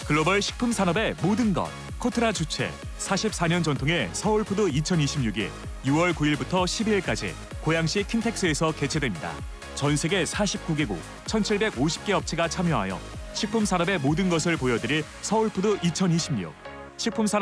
글로벌 식품 산업의 모든 것. 코트라 주최 44년 전통의 서울푸드 2026이 6월 9일부터 12일까지 고양시 킨텍스에서 개최됩니다. 전 세계 49개국 1,750개 업체가 참여하여 식품 산업의 모든 것을 보여드릴 서울푸드 2026. 식품 산업